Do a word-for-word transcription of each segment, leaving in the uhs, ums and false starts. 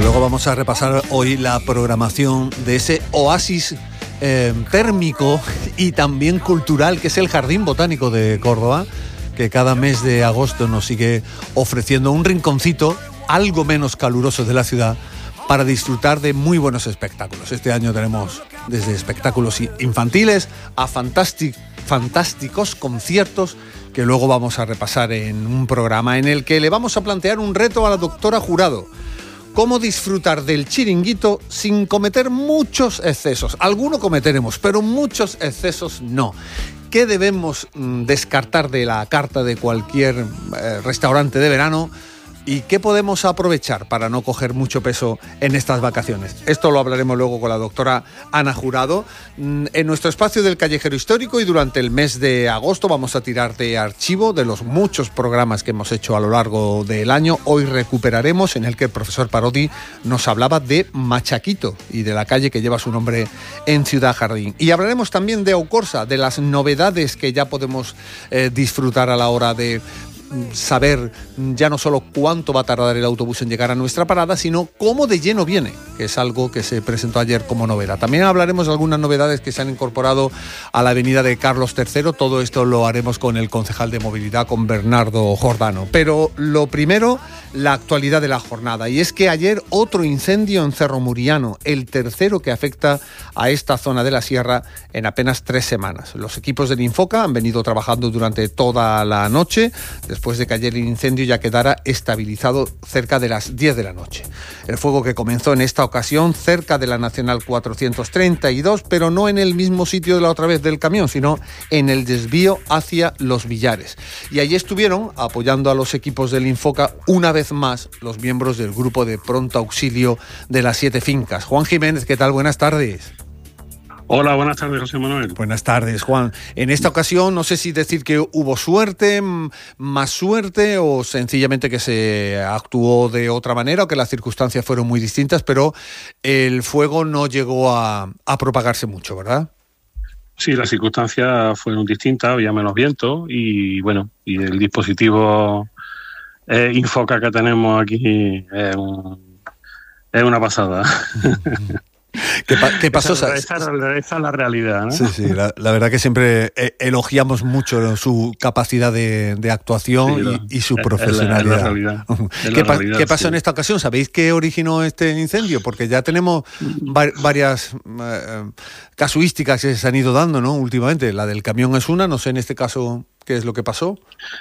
luego vamos a repasar hoy la programación de ese oasis eh, térmico y también cultural que es el Jardín Botánico de Córdoba, que cada mes de agosto nos sigue ofreciendo un rinconcito algo menos caluroso de la ciudad para disfrutar de muy buenos espectáculos. Este año tenemos desde espectáculos infantiles a fantástic, fantásticos conciertos que luego vamos a repasar en un programa en el que le vamos a plantear un reto a la doctora Jurado. Cómo disfrutar del chiringuito sin cometer muchos excesos. Algunos cometeremos, pero muchos excesos no. ¿Qué debemos mm, descartar de la carta de cualquier eh, restaurante de verano? ¿Y qué podemos aprovechar para no coger mucho peso en estas vacaciones? Esto lo hablaremos luego con la doctora Ana Jurado en nuestro espacio del Callejero Histórico, y durante el mes de agosto vamos a tirar de archivo de los muchos programas que hemos hecho a lo largo del año. Hoy recuperaremos en el que el profesor Parodi nos hablaba de Machaquito y de la calle que lleva su nombre en Ciudad Jardín. Y hablaremos también de Aucorsa, de las novedades que ya podemos eh, disfrutar a la hora de saber ya no solo cuánto va a tardar el autobús en llegar a nuestra parada, sino cómo de lleno viene, que es algo que se presentó ayer como novedad. También hablaremos de algunas novedades que se han incorporado a la avenida de Carlos tercero. Todo esto lo haremos con el concejal de movilidad, con Bernardo Jordano. Pero lo primero, la actualidad de la jornada. Y es que ayer otro incendio en Cerro Muriano, el tercero que afecta a esta zona de la sierra en apenas tres semanas. Los equipos del Infoca han venido trabajando durante toda la noche, después de que ayer el incendio ya quedara estabilizado cerca de las diez de la noche. El fuego que comenzó en esta ocasión cerca de la Nacional cuatrocientos treinta y dos, pero no en el mismo sitio de la otra vez del camión, sino en el desvío hacia Los Villares. Y allí estuvieron apoyando a los equipos del Infoca una vez más los miembros del grupo de pronto auxilio de las Siete Fincas. Juan Jiménez, ¿qué tal? Buenas tardes. Hola, buenas tardes, José Manuel. Buenas tardes, Juan. En esta ocasión, no sé si decir que hubo suerte, más suerte, o sencillamente que se actuó de otra manera, o que las circunstancias fueron muy distintas, pero el fuego no llegó a, a propagarse mucho, ¿verdad? Sí, las circunstancias fueron distintas, había menos viento y, bueno, y el dispositivo eh, Infoca que tenemos aquí es, un, es una pasada. ¿Qué, pa- ¿Qué pasó? Esa, esa, esa, esa es la realidad, ¿no? Sí, sí, la, la verdad que siempre eh, elogiamos mucho su capacidad de, de actuación sí, la, y, y su es, profesionalidad. Es la, es la realidad. ¿Qué, la pa- realidad, ¿Qué pasó sí. en esta ocasión? ¿Sabéis qué originó este incendio? Porque ya tenemos va- varias eh, casuísticas que se han ido dando, ¿no? Últimamente. La del camión es una, no sé en este caso qué es lo que pasó.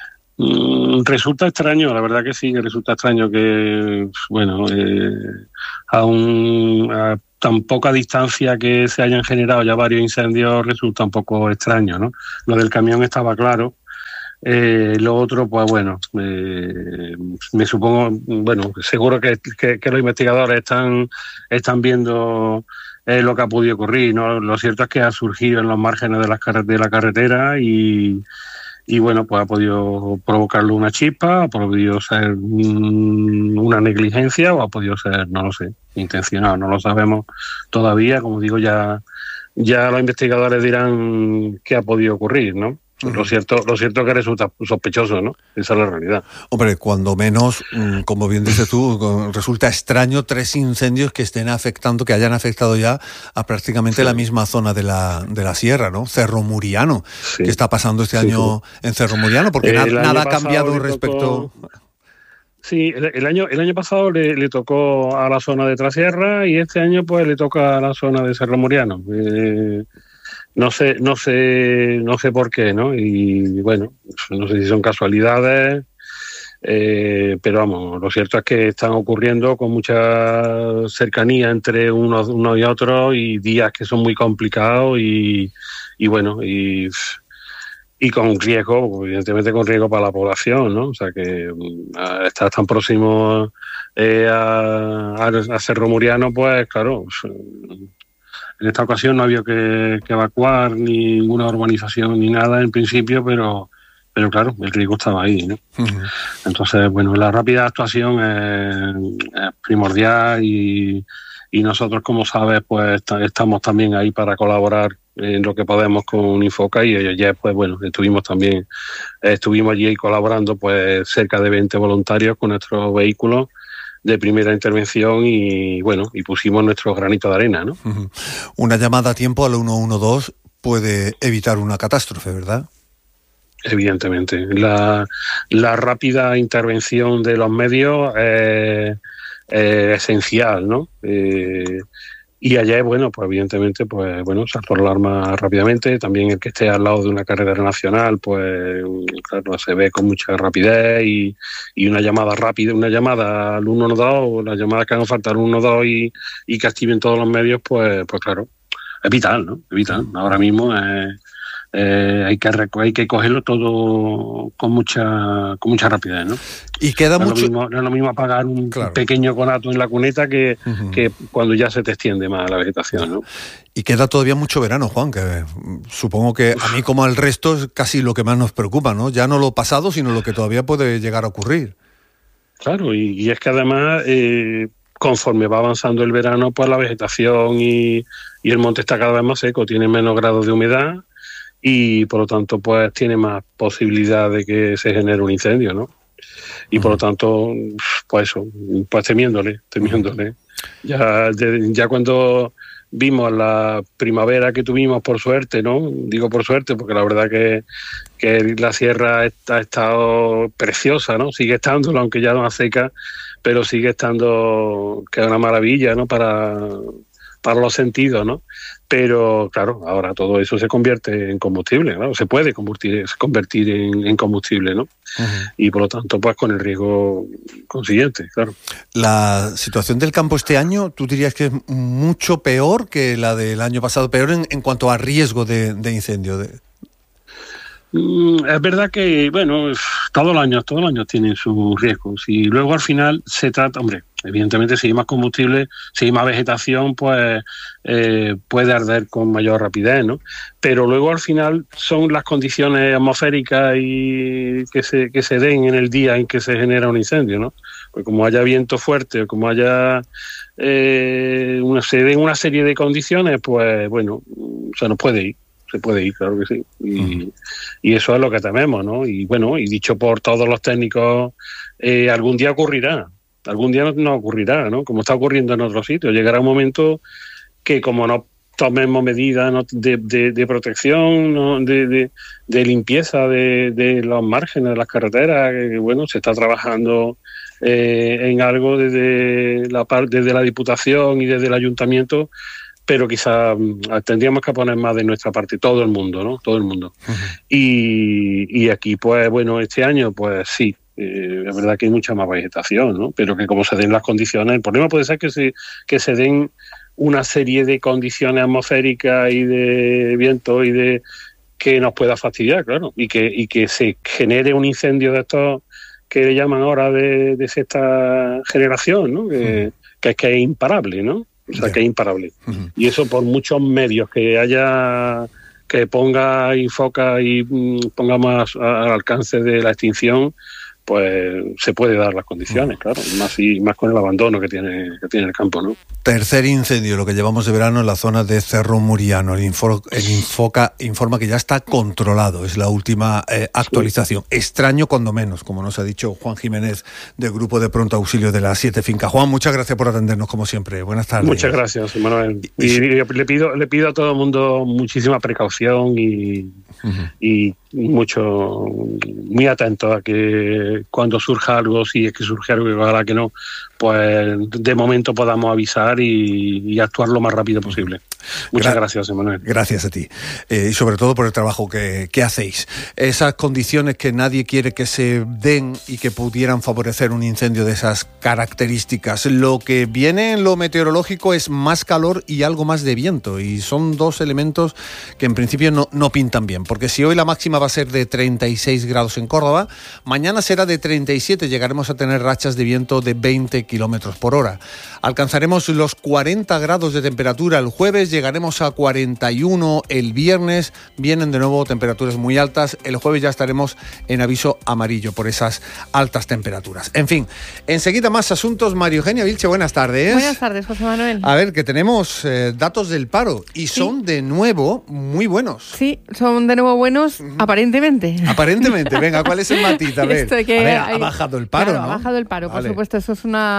Mm, resulta extraño, la verdad que sí, resulta extraño que, bueno, eh, a un... A, tan poca distancia que se hayan generado ya varios incendios resulta un poco extraño, ¿no? Lo del camión estaba claro. Eh, lo otro, pues bueno, eh, me supongo, bueno, seguro que, que, que los investigadores están, están viendo eh, lo que ha podido ocurrir, ¿no? Lo cierto es que ha surgido en los márgenes de, las carre- de la carretera y... Y bueno, pues ha podido provocarle una chispa, ha podido ser mm, una negligencia o ha podido ser, no lo sé, intencionado, no lo sabemos todavía. Como digo, ya, ya los investigadores dirán qué ha podido ocurrir, ¿no? Uh-huh. Lo cierto, lo cierto es que resulta sospechoso, ¿no? Esa es la realidad. Hombre, cuando menos, como bien dices tú, resulta extraño tres incendios que estén afectando, que hayan afectado ya a prácticamente sí. la misma zona de la de la sierra, ¿no? Cerro Muriano. Sí. ¿Qué está pasando este sí, año sí. en Cerro Muriano? Porque na- nada ha cambiado respecto... Tocó... Sí, el, el año el año pasado le, le tocó a la zona de Trasierra y este año pues le toca a la zona de Cerro Muriano. Eh... No sé, no sé, no sé por qué, ¿no? Y bueno, no sé si son casualidades, eh, pero vamos, lo cierto es que están ocurriendo con mucha cercanía entre unos, unos y otros y días que son muy complicados y, y bueno, y, y con riesgo, evidentemente con riesgo para la población, ¿no? O sea que a estar tan próximos eh, a, a Cerro Muriano, pues claro... En esta ocasión no había que, que evacuar ninguna urbanización ni nada en principio, pero, pero claro, el riesgo estaba ahí, ¿no? Uh-huh. Entonces, bueno, la rápida actuación es, es primordial y, y nosotros, como sabes, pues estamos también ahí para colaborar en lo que podemos con Infoca y ayer, pues bueno, estuvimos también, estuvimos allí colaborando pues cerca de veinte voluntarios con nuestros vehículos de primera intervención y bueno, y pusimos nuestro granito de arena, ¿no? Uh-huh. Una llamada a tiempo al uno uno dos puede evitar una catástrofe, ¿verdad? Evidentemente. La, la rápida intervención de los medios es, es esencial, ¿no? Eh, y ayer, bueno, pues evidentemente, pues bueno, saltó la alarma rápidamente. También el que esté al lado de una carretera nacional, pues claro, se ve con mucha rapidez y, y una llamada rápida, una llamada al uno uno dos, las llamadas que hagan falta al uno uno dos y, y que activen todos los medios, pues, pues claro, es vital, ¿no? Es vital. Ahora mismo es... Eh, hay que hay que cogerlo todo con mucha con mucha rapidez, ¿no? Y queda no mucho. Es lo mismo, no es lo mismo apagar un claro. pequeño conato en la cuneta que, uh-huh. que cuando ya se te extiende más la vegetación, ¿no? Y queda todavía mucho verano, Juan, que supongo que a mí como al resto es casi lo que más nos preocupa, ¿no? Ya no lo pasado, sino lo que todavía puede llegar a ocurrir. Claro, y, y es que además eh, conforme va avanzando el verano, pues la vegetación y, y el monte está cada vez más seco, tiene menos grados de humedad. Y por lo tanto pues tiene más posibilidad de que se genere un incendio, ¿no? Y por lo tanto, pues eso, pues temiéndole, temiéndole. Ya, ya cuando vimos la primavera que tuvimos, por suerte, ¿no? Digo por suerte porque la verdad que, que la sierra está, ha estado preciosa, ¿no? Sigue estándolo, aunque ya no es seca, pero sigue estando, que es una maravilla, ¿no? Para, para los sentidos, ¿no? Pero claro, ahora todo eso se convierte en combustible, ¿no? Se puede convertir, convertir en, en combustible, ¿no? Uh-huh. Y por lo tanto, pues con el riesgo consiguiente, claro. La situación del campo este año, ¿tú dirías que es mucho peor que la del año pasado? Peor en, en cuanto a riesgo de, de incendio. De... Mm, es verdad que, bueno, todos los años, todos los años tienen sus riesgos. Y luego al final se trata, hombre, evidentemente si hay más combustible, si hay más vegetación, pues eh, puede arder con mayor rapidez, ¿no? Pero luego al final son las condiciones atmosféricas y que se que se den en el día en que se genera un incendio, ¿no? Pues como haya viento fuerte o como haya eh, una, se den una serie de condiciones, pues bueno, se nos puede ir. Se puede ir, claro que sí. Y, uh-huh. y eso es lo que tememos, ¿no? Y bueno, y dicho por todos los técnicos, eh, algún día ocurrirá. Algún día no, no ocurrirá, ¿no? Como está ocurriendo en otros sitios. Llegará un momento que como no tomemos medidas ¿no? de, de, de protección, ¿no? de, de, de limpieza de, de los márgenes de las carreteras, que bueno, se está trabajando eh, en algo desde la, desde la Diputación y desde el Ayuntamiento, pero quizás tendríamos que poner más de nuestra parte, todo el mundo, ¿no? Todo el mundo. Uh-huh. Y, y aquí, pues, bueno, este año, pues sí, eh, es verdad que hay mucha más vegetación, ¿no? Pero que como se den las condiciones, el problema puede ser que se, que se den una serie de condiciones atmosféricas y de viento y de que nos pueda fastidiar, claro, y que, y que se genere un incendio de estos que le llaman ahora de, de sexta generación, ¿no? Que, uh-huh. que es que es imparable, ¿no? O sea, yeah. que es imparable. Uh-huh. Y eso por muchos medios que haya, que ponga y foca y mm, ponga más al alcance de la extinción, pues se puede dar las condiciones, uh-huh. claro, más y más con el abandono que tiene que tiene el campo, ¿no? Tercer incendio, lo que llevamos de verano en la zona de Cerro Muriano. El, Infor, el Infoca informa que ya está controlado, es la última eh, actualización. Sí. Extraño cuando menos, como nos ha dicho Juan Jiménez del Grupo de Pronto Auxilio de la Siete Finca. Juan, muchas gracias por atendernos como siempre. Buenas tardes. Muchas gracias, Manuel. Y, y, y le pido le pido a todo el mundo muchísima precaución y, uh-huh. y mucho muy atento a que cuando surja algo, si es que surge algo, ojalá que no, pues de momento podamos avisar y, y actuar lo más rápido posible. Muchas Gra- gracias, Emanuel. Gracias a ti. Eh, y sobre todo por el trabajo que, que hacéis. Esas condiciones que nadie quiere que se den y que pudieran favorecer un incendio de esas características. Lo que viene en lo meteorológico es más calor y algo más de viento. Y son dos elementos que en principio no, no pintan bien. Porque si hoy la máxima va a ser de treinta y seis grados en Córdoba, mañana será de treinta y siete. Llegaremos a tener rachas de viento de veinte kilómetros por hora. Alcanzaremos los cuarenta grados de temperatura el jueves, llegaremos a cuarenta y uno el viernes, vienen de nuevo temperaturas muy altas, el jueves ya estaremos en aviso amarillo por esas altas temperaturas. En fin, enseguida más asuntos. María Eugenia Vilche, buenas tardes. Buenas tardes, José Manuel. A ver, que tenemos eh, datos del paro y sí. son de nuevo muy buenos. Sí, son de nuevo buenos, uh-huh. aparentemente. Aparentemente, venga, ¿cuál es el matiz? A ver, Esto que a ver hay... ha bajado el paro, claro, ¿no? ha bajado el paro, vale. por supuesto, eso es una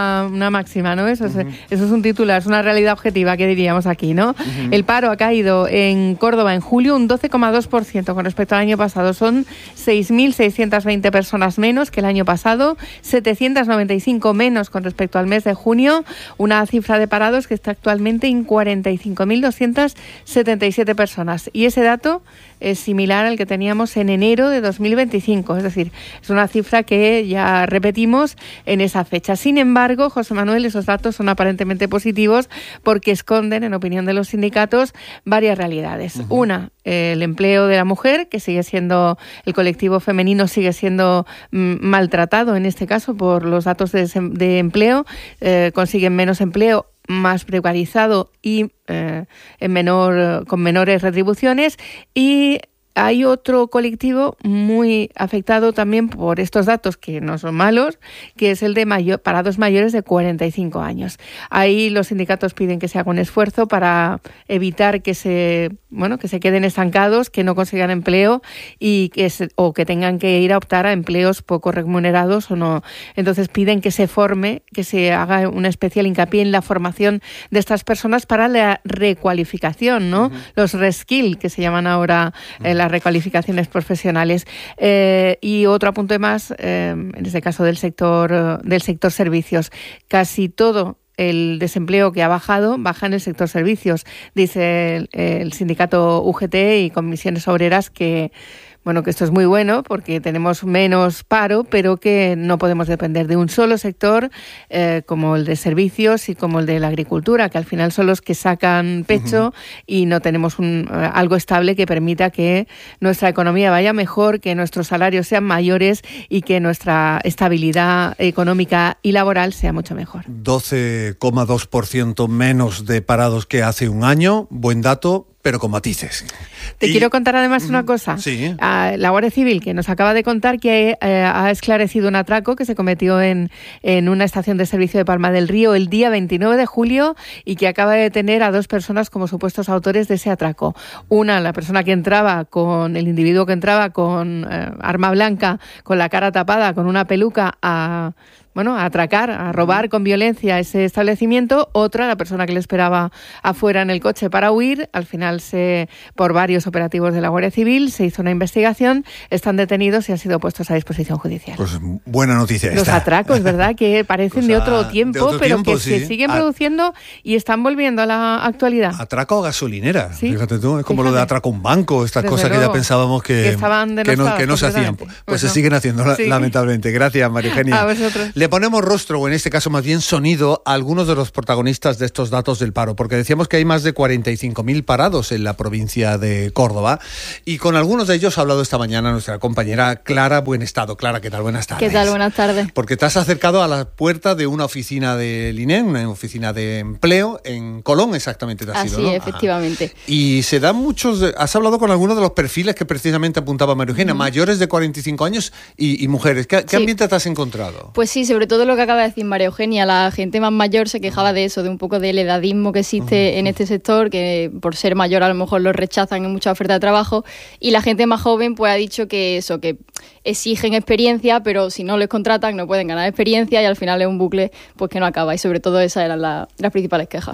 una, una máxima, ¿no? Eso es, uh-huh. eso es un titular, es una realidad objetiva, que diríamos aquí, ¿no? Uh-huh. El paro ha caído en Córdoba en julio un doce coma dos por ciento con respecto al año pasado. Son seis mil seiscientas veinte personas menos que el año pasado, setecientas noventa y cinco menos con respecto al mes de junio, una cifra de parados que está actualmente en cuarenta y cinco mil doscientas setenta y siete personas. Y ese dato es similar al que teníamos en enero de dos mil veinticinco, es decir, es una cifra que ya repetimos en esa fecha. Sin embargo, José Manuel, esos datos son aparentemente positivos porque esconden, en opinión de los sindicatos, varias realidades. Uh-huh. Una, eh, el empleo de la mujer, que sigue siendo, el colectivo femenino sigue siendo mm, maltratado, en este caso, por los datos de, de empleo, eh, consiguen menos empleo, más precarizado y eh, en menor, con menores retribuciones. Y hay otro colectivo muy afectado también por estos datos que no son malos, que es el de mayor, parados mayores de cuarenta y cinco años. Ahí los sindicatos piden que se haga un esfuerzo para evitar que se, bueno, que se queden estancados, que no consigan empleo y que se, o que tengan que ir a optar a empleos poco remunerados o no. Entonces piden que se forme, que se haga una especial hincapié en la formación de estas personas para la recualificación, ¿no? Uh-huh. Los reskill, que se llaman ahora eh, las recualificaciones profesionales. Eh, y otro apunte más, eh, en este caso del sector, del sector servicios. Casi todo el desempleo que ha bajado, baja en el sector servicios. Dice el, el sindicato U G T y Comisiones Obreras que bueno, que esto es muy bueno porque tenemos menos paro, pero que no podemos depender de un solo sector eh, como el de servicios y como el de la agricultura, que al final son los que sacan pecho uh-huh. y no tenemos un, uh, algo estable que permita que nuestra economía vaya mejor, que nuestros salarios sean mayores y que nuestra estabilidad económica y laboral sea mucho mejor. doce coma dos por ciento menos de parados que hace un año, buen dato, pero con matices. Te y, quiero contar además una mm, cosa. Sí. Uh, la Guardia Civil, que nos acaba de contar que uh, ha esclarecido un atraco que se cometió en, en una estación de servicio de Palma del Río el día veintinueve de julio y que acaba de detener a dos personas como supuestos autores de ese atraco. Una, la persona que entraba con, el individuo que entraba con uh, arma blanca, con la cara tapada, con una peluca a... bueno, a atracar, a robar con violencia ese establecimiento. Otra, la persona que le esperaba afuera en el coche para huir. Al final, se, por varios operativos de la Guardia Civil, se hizo una investigación, están detenidos y han sido puestos a disposición judicial. Pues buena noticia Los esta. atracos, ¿verdad?, que parecen pues de otro tiempo, de otro pero tiempo, que sí. se siguen a... produciendo y están volviendo a la actualidad. Atraco a gasolinera, ¿sí? Fíjate tú, es como Fíjate. lo de atraco a un banco, estas Desde cosas luego, que ya pensábamos que, que, estaban que no, que no se hacían. Pues, pues se no. siguen haciendo, sí. lamentablemente. Gracias, María Eugenia. A vosotros. Le ponemos rostro, o en este caso más bien sonido, a algunos de los protagonistas de estos datos del paro, porque decíamos que hay más de cuarenta y cinco mil parados en la provincia de Córdoba, y con algunos de ellos ha hablado esta mañana nuestra compañera Clara Buenestado. Clara, ¿qué tal? Buenas tardes. ¿Qué tal? Buenas tardes. Porque te has acercado a la puerta de una oficina del I N E, una oficina de empleo en Colón, exactamente te has Así, ido, ¿no? efectivamente. Ajá. Y se dan muchos, has hablado con algunos de los perfiles que precisamente apuntaba María Eugenia, uh-huh. mayores de cuarenta y cinco años y, y mujeres. ¿Qué, qué sí. ambiente te has encontrado? Pues sí, sobre todo lo que acaba de decir María Eugenia, la gente más mayor se quejaba de eso, de un poco del edadismo que existe uh-huh. en este sector, que por ser mayor a lo mejor lo rechazan en mucha oferta de trabajo, y la gente más joven pues ha dicho que eso, que exigen experiencia, pero si no les contratan no pueden ganar experiencia y al final es un bucle pues que no acaba, y sobre todo esas eran la, las principales quejas.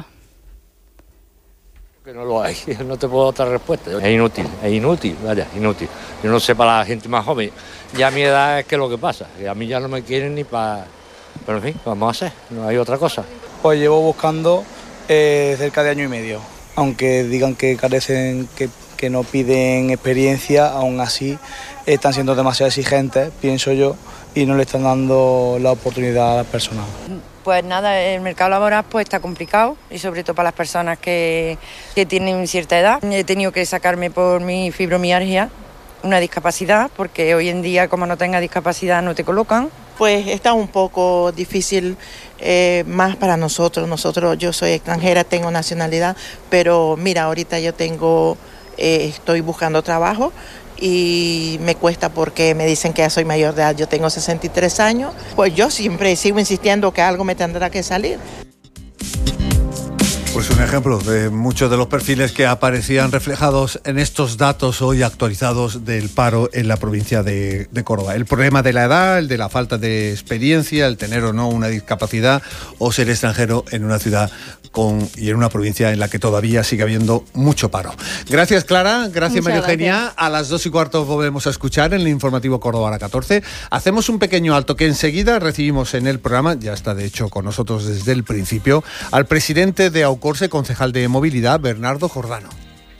Que no lo hay, no te puedo dar otra respuesta. Es inútil, es inútil, vaya, inútil. Yo no sé para la gente más joven, ya a mi edad es que es lo que pasa, que a mí ya no me quieren ni para... Pero en fin, vamos a hacer, no hay otra cosa. Pues llevo buscando eh, cerca de año y medio. Aunque digan que carecen, que, que no piden experiencia, aún así están siendo demasiado exigentes, pienso yo, y no le están dando la oportunidad a las personas. Pues nada, el mercado laboral pues está complicado y sobre todo para las personas que, que tienen cierta edad. He tenido que sacarme por mi fibromialgia una discapacidad, porque hoy en día como no tengas discapacidad no te colocan. Pues está un poco difícil eh, más para nosotros. Nosotros, yo soy extranjera, tengo nacionalidad, pero mira, ahorita yo tengo, eh, estoy buscando trabajo y me cuesta porque me dicen que ya soy mayor de edad. Yo tengo sesenta y tres años, pues yo siempre sigo insistiendo que algo me tendrá que salir. Pues un ejemplo de muchos de los perfiles que aparecían reflejados en estos datos hoy actualizados del paro en la provincia de, de Córdoba. El problema de la edad, el de la falta de experiencia, el tener o no una discapacidad o ser extranjero en una ciudad con, y en una provincia en la que todavía sigue habiendo mucho paro. Gracias, Clara. Gracias, María Eugenia. A las dos y cuarto volvemos a escuchar en el informativo Córdoba a la catorce. Hacemos un pequeño alto que enseguida recibimos en el programa, ya está de hecho con nosotros desde el principio, al presidente de Aucorsa, concejal de movilidad, Bernardo Jordano.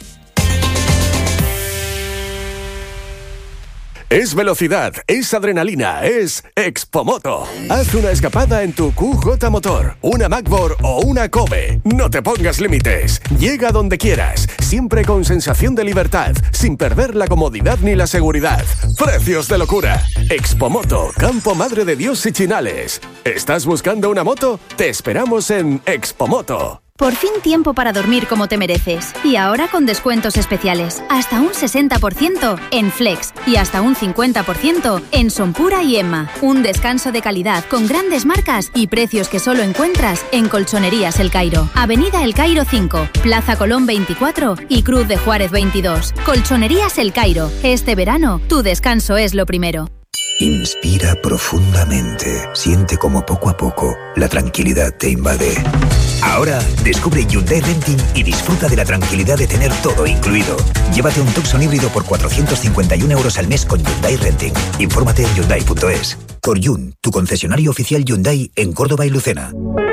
Es velocidad, es adrenalina, es Expomoto. Haz una escapada en tu Q J Motor, una MacBook o una Kobe. No te pongas límites. Llega donde quieras, siempre con sensación de libertad, sin perder la comodidad ni la seguridad. Precios de locura. Expomoto, Campo Madre de Dios y Chinales. ¿Estás buscando una moto? Te esperamos en Expomoto. Por fin tiempo para dormir como te mereces. Y ahora con descuentos especiales. Hasta un sesenta por ciento en Flex y hasta un cincuenta por ciento en Sonpura y Emma. Un descanso de calidad con grandes marcas y precios que solo encuentras en Colchonerías El Cairo. Avenida El Cairo cinco, Plaza Colón veinticuatro y Cruz de Juárez veintidós. Colchonerías El Cairo. Este verano, tu descanso es lo primero. Inspira profundamente. Siente como poco a poco la tranquilidad te invade. Ahora descubre Hyundai Renting y disfruta de la tranquilidad de tener todo incluido. Llévate un Tucson híbrido por cuatrocientos cincuenta y uno euros al mes con Hyundai Renting. Infórmate en hyundai punto es. Coryun, tu concesionario oficial Hyundai en Córdoba y Lucena.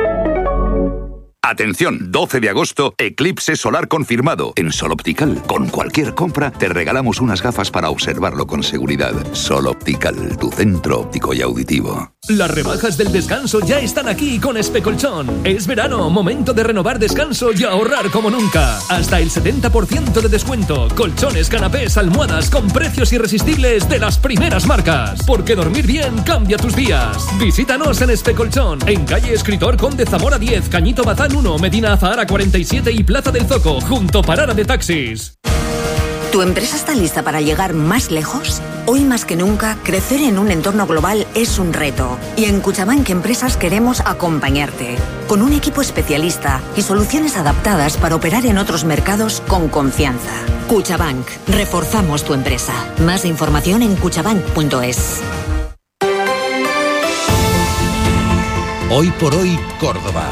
Atención, doce de agosto, eclipse solar confirmado. En Sol Optical, con cualquier compra, te regalamos unas gafas para observarlo con seguridad. Sol Optical, tu centro óptico y auditivo. Las rebajas del descanso ya están aquí con Especolchón. Es verano, momento de renovar descanso y ahorrar como nunca. Hasta el setenta por ciento de descuento. Colchones, canapés, almohadas con precios irresistibles de las primeras marcas. Porque dormir bien cambia tus días. Visítanos en Especolchón, en calle Escritor Conde Zamora diez, Cañito Bazán uno, Medina Azahara cuarenta y siete y Plaza del Zoco, junto Parada de Taxis. ¿Tu empresa está lista para llegar más lejos? Hoy más que nunca, crecer en un entorno global es un reto. Y en Cuchabank Empresas queremos acompañarte. Con un equipo especialista y soluciones adaptadas para operar en otros mercados con confianza. Cuchabank. Reforzamos tu empresa. Más información en cuchabank punto es. Hoy por hoy, Córdoba.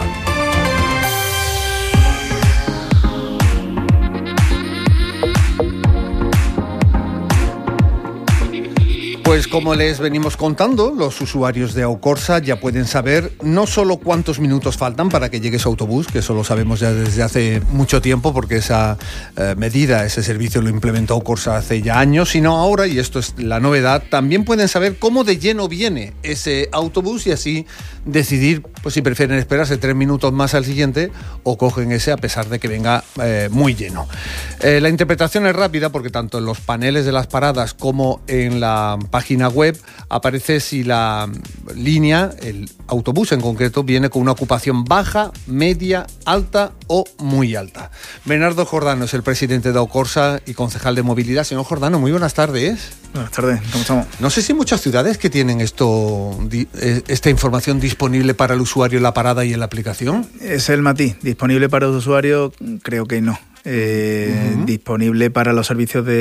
Pues como les venimos contando, los usuarios de Aucorsa ya pueden saber no solo cuántos minutos faltan para que llegue su autobús, que eso lo sabemos ya desde hace mucho tiempo porque esa eh, medida, ese servicio lo implementó Aucorsa hace ya años, sino ahora, y esto es la novedad, también pueden saber cómo de lleno viene ese autobús y así decidir pues, si prefieren esperarse tres minutos más al siguiente o cogen ese a pesar de que venga eh, muy lleno. Eh, la interpretación es rápida porque tanto en los paneles de las paradas como en la página web aparece si la línea, el autobús en concreto, viene con una ocupación baja, media, alta o muy alta. Bernardo Jordano es el presidente de Aucorsa y concejal de movilidad. Señor Jordano, muy buenas tardes. Buenas tardes, ¿cómo estamos? No sé si hay muchas ciudades que tienen esto, esta información disponible para el usuario en la parada y en la aplicación. Es el matiz, disponible para los usuarios, creo que no. Eh, uh-huh. Disponible para los servicios de